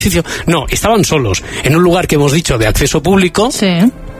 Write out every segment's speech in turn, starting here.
No, estaban solos, en un lugar que hemos dicho de acceso público. Sí.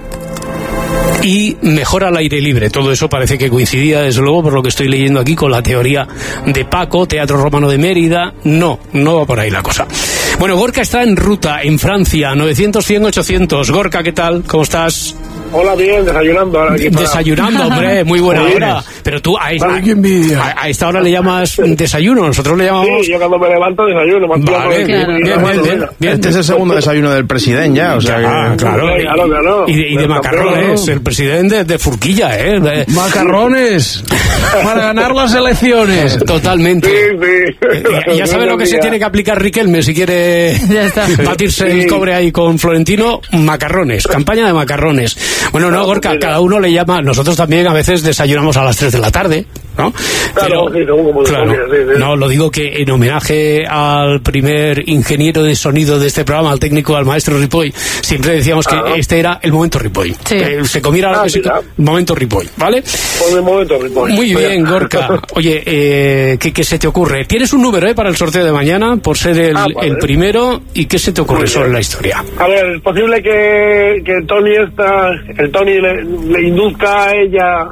Y mejor al aire libre. Todo eso parece que coincidía, desde luego, por lo que estoy leyendo aquí, con la teoría de Paco, Teatro Romano de Mérida. No va por ahí la cosa. Bueno, Gorka está en ruta, en Francia, 900-100-800. Gorka, ¿qué tal? ¿Cómo estás? Hola, bien, desayunando ahora aquí. Desayunando, hombre, muy buena hora. Pero tú a esta hora le llamas desayuno, nosotros le llamamos... Sí, yo cuando me levanto desayuno. Vale, bien. Este es el segundo desayuno del presidente ya, o sea que... Claro. Y de macarrones, el presidente de Furquilla, ¿eh? ¡Macarrones! Para ganar las elecciones. Totalmente. Sí. Ya sabe lo que se tiene que aplicar Riquelme si quiere batirse el cobre ahí con Florentino. Macarrones, campaña de macarrones. Bueno, no, Gorka, cada uno le llama. Nosotros también a veces desayunamos a las 3 de la tarde, ¿no? Claro, Claro. No, lo digo que en homenaje al primer ingeniero de sonido de este programa, al técnico, al maestro Ripoll, siempre decíamos que este era el momento Ripoll. Sí. Se comiera lo que se momento Ripoll, ¿vale? Pues el momento Ripoll. Muy bien, Gorka. Oye, ¿qué se te ocurre? Tienes un número para el sorteo de mañana, por ser el primero. ¿Y qué se te ocurre sobre la historia? A ver, es posible que el Tony le induzca a ella,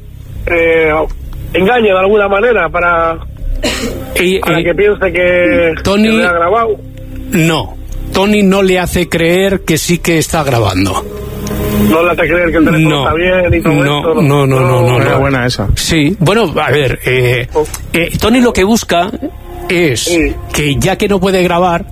engañe de alguna manera para que piense que Tony le ha grabado. No, Tony no le hace creer que sí que está grabando. No le hace creer que el teléfono está bien y todo esto. No. Era buena esa. Sí, bueno, a ver, Tony lo que busca es que, ya que no puede grabar,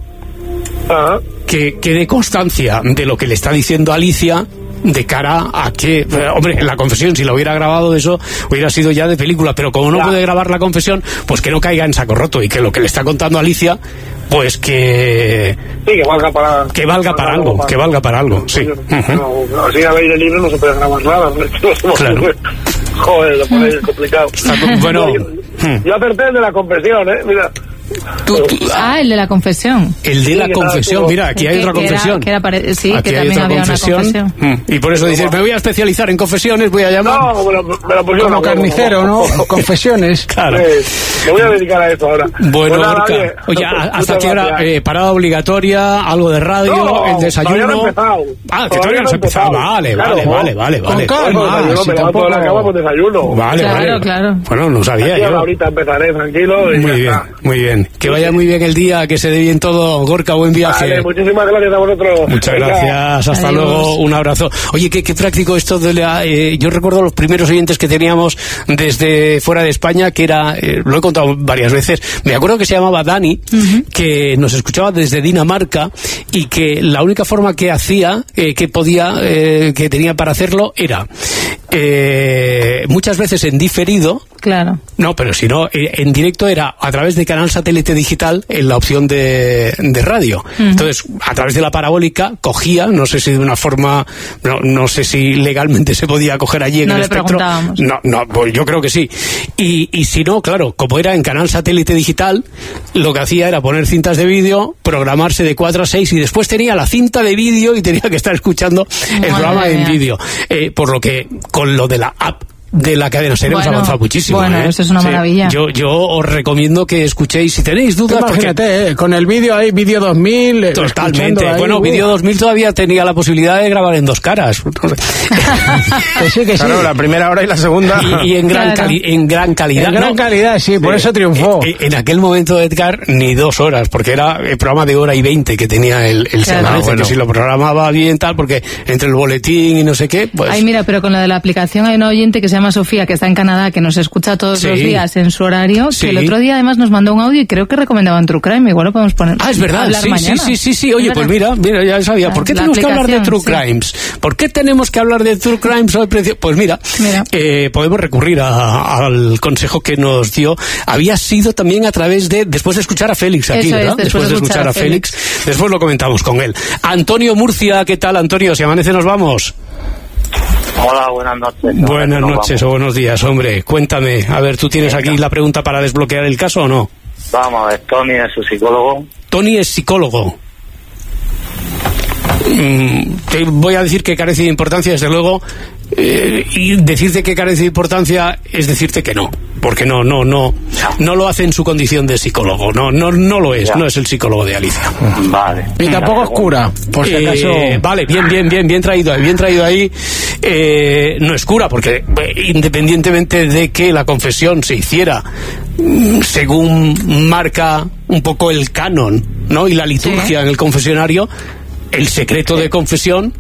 que quede constancia de lo que le está diciendo Alicia, de cara a que, hombre, la confesión, si lo hubiera grabado, eso hubiera sido ya de película, pero como no puede grabar la confesión, pues que no caiga en saco roto, y que lo que le está contando Alicia, pues que valga para algo, sí. Así al aire libre no se puede grabar nada. Claro. Joder, lo ponéis complicado. Bueno, yo acerté el de la confesión, mira. El de la confesión. El de la confesión, mira, aquí hay otra confesión. Sí, aquí que hay también otra había confesión. una confesión. Y por eso dices, me voy a especializar en confesiones, voy a llamar. No, me lo pusieron como carnicero, ¿no? Confesiones. Claro. Me voy a dedicar a esto ahora. Bueno, Pues nada, Gorka, oye, ¿hasta qué hora? Parada obligatoria, algo de radio, el desayuno. No he empezado. Que todavía no has empezado. Vale. Con calma. Yo me levanto de la cama con desayuno. Vale. Claro. Bueno, no sabía yo. yo. Ahorita empezaré tranquilo. Muy bien. Que vaya muy bien el día, que se dé bien todo. Gorka, buen viaje. Vale, muchísimas gracias a vosotros. Muchas gracias, hasta luego, un abrazo. Oye, qué práctico esto de yo recuerdo los primeros oyentes que teníamos desde fuera de España, que era, lo he contado varias veces, me acuerdo que se llamaba Dani, que nos escuchaba desde Dinamarca, y que la única forma que hacía, que tenía para hacerlo, era muchas veces en diferido. Claro. No, pero si no, en directo era a través de canal satélite digital en la opción de radio. Entonces, a través de la parabólica cogía, no sé si de una forma, no sé si legalmente se podía coger allí en el espectro. No, pues yo creo que sí. Y si no, claro, como era en canal satélite digital, lo que hacía era poner cintas de vídeo, programarse de 4 a 6, y después tenía la cinta de vídeo y tenía que estar escuchando el programa en vídeo. Por lo que, con lo de la app de la cadena SER hemos avanzado muchísimo. Bueno, eso es una maravilla. Yo os recomiendo que escuchéis, si tenéis dudas. Imagínate, con el vídeo ahí, vídeo 2000. Totalmente. Bueno, vídeo 2000 todavía tenía la posibilidad de grabar en 2 caras. Que sí. Claro, la primera hora y la segunda. Y en gran calidad. En gran calidad, sí, por eso triunfó. En aquel momento, Edgar, ni 2 horas, porque era el programa de 1:20 que tenía el Semanece, que si lo programaba bien, tal, porque entre el boletín y no sé qué, pues... Ay, mira, pero con lo de la aplicación hay una oyente que se llama Sofía, que está en Canadá, que nos escucha todos los días en su horario, que el otro día además nos mandó un audio y creo que recomendaban True Crime, igual lo podemos poner. Es verdad, sí, oye, pues mira, ya sabía. ¿Por qué tenemos que hablar de True Crimes? ¿Por qué tenemos que hablar de True Crimes hoy? Pues mira. Podemos recurrir al consejo que nos dio. Había sido también a través de, después de escuchar a Félix aquí, ¿verdad? Después de escuchar a Félix. Después lo comentamos con él. Antonio Murcia, ¿qué tal, Antonio? Si amanece nos vamos. Hola, buenas noches. Buenas noches o buenos días, hombre. Cuéntame, a ver, ¿tú tienes aquí la pregunta para desbloquear el caso o no? Vamos a ver, Tony es su psicólogo. Tony es psicólogo. Te voy a decir que carece de importancia, desde luego, y decirte que carece de importancia es decirte que no, porque no lo hace en su condición de psicólogo, no lo es, no es el psicólogo de Alicia. Vale. Y tampoco es cura, por si acaso. Vale, bien traído ahí. No es cura, porque independientemente de que la confesión se hiciera según marca un poco el canon, ¿no? Y la liturgia en el confesionario, el secreto de confesión